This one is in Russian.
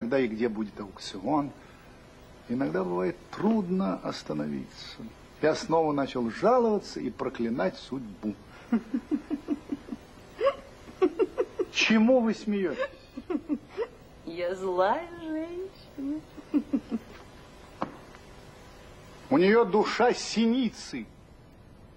когда и где будет аукцион. Иногда бывает трудно остановиться. Я снова начал жаловаться и проклинать судьбу. Чему вы смеетесь? Я злая женщина. У нее душа синицы.